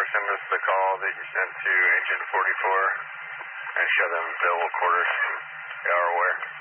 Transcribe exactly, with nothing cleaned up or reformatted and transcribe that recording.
send us the call that you sent to Agent forty-four and show them available quarters. They are aware.